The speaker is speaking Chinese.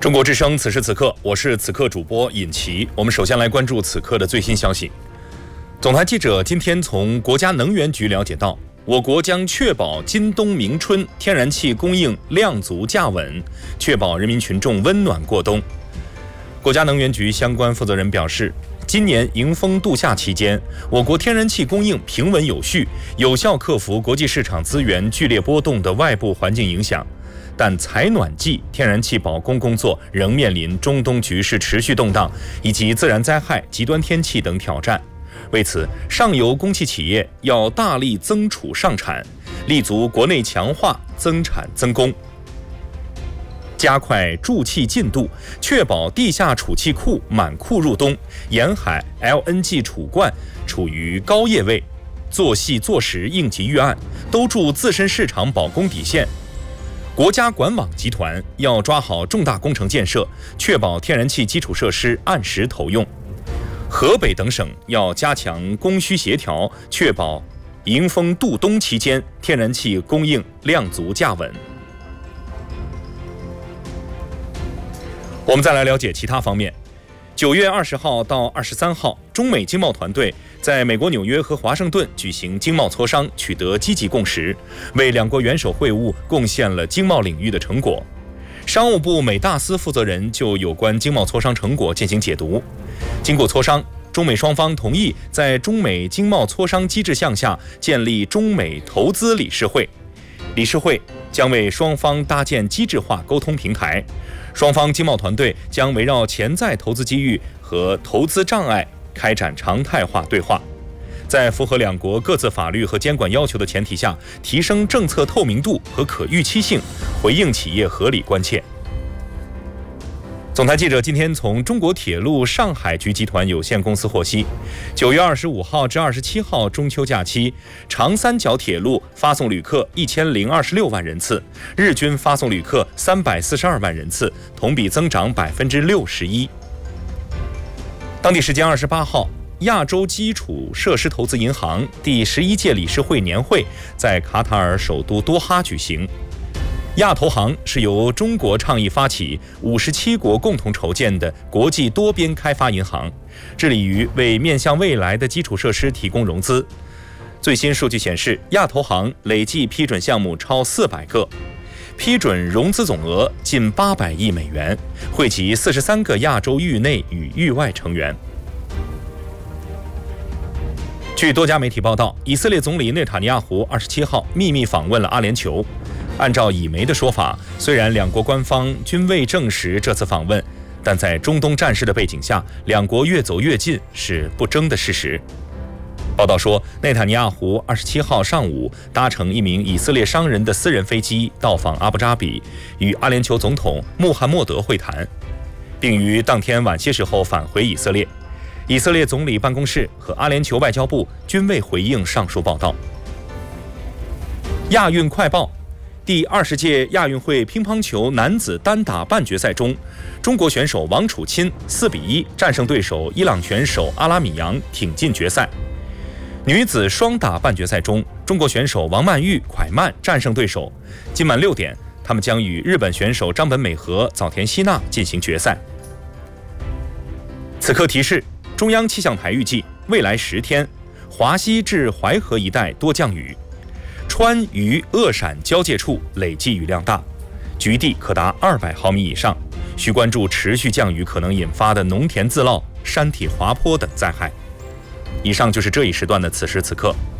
中国之声，此时此刻，我是此刻主播尹奇。我们首先来关注此刻的最新消息。总台记者今天从国家能源局了解到，我国将确保今冬明春天然气供应量足价稳，确保人民群众温暖过冬。国家能源局相关负责人表示，今年迎风度夏期间，我国天然气供应平稳有序，有效克服国际市场资源剧烈波动的外部环境影响。但采暖季天然气保供工作仍面临中东局势持续动荡以及自然灾害、极端天气等挑战。为此，上游供气企业要大力增储上产，立足国内强化增产增供，加快注气进度，确保地下储气库满库入冬，沿海 LNG 储罐处于高业位，做细做实应急预案，兜住自身市场保供底线。国家管网集团要抓好重大工程建设，确保天然气基础设施按时投用。河北等省要加强供需协调，确保迎风度冬期间天然气供应量足价稳。我们再来了解其他方面。9月20号到23号，中美经贸团队在美国纽约和华盛顿举行经贸磋商，取得积极共识，为两国元首会晤贡献了经贸领域的成果。商务部美大司负责人就有关经贸磋商成果进行解读。经过磋商，中美双方同意在中美经贸磋商机制项下建立中美投资理事会，理事会将为双方搭建机制化沟通平台。双方经贸团队将围绕潜在投资机遇和投资障碍开展常态化对话，在符合两国各自法律和监管要求的前提下，提升政策透明度和可预期性，回应企业合理关切。总台记者今天从中国铁路上海局集团有限公司获悉，9月25号至27号中秋假期，长三角铁路发送旅客1026万人次，日均发送旅客342万人次，同比增长61%。当地时间28号，亚洲基础设施投资银行第11届理事会年会在卡塔尔首都多哈举行。亚投行是由中国倡议发起，57国共同筹建的国际多边开发银行，致力于为面向未来的基础设施提供融资。最新数据显示，亚投行累计批准项目超400个，批准融资总额近800亿美元，惠及43个亚洲域内与域外成员。据多家媒体报道，以色列总理内塔尼亚胡27号秘密访问了阿联酋。按照以媒的说法，虽然两国官方均未证实这次访问，但在中东战事的背景下，两国越走越近是不争的事实。报道说，内塔尼亚胡27号上午搭乘一名以色列商人的私人飞机到访阿布扎比，与阿联酋总统穆罕默德会谈，并于当天晚些时候返回以色列。以色列总理办公室和阿联酋外交部均未回应上述报道。亚运快报：第20届亚运会乒乓球男子单打半决赛中，中国选手王楚钦4-1战胜对手伊朗选手阿拉米扬，挺进决赛。女子双打半决赛中，中国选手王曼玉蒯曼战胜对手。今晚6点，他们将与日本选手张本美和、早田希娜进行决赛。此刻提示：中央气象台预计，未来10天，华西至淮河一带多降雨。川渝鄂陕交界处累计雨量大，局地可达200毫米以上，需关注持续降雨可能引发的农田自涝、山体滑坡等灾害。以上就是这一时段的此时此刻，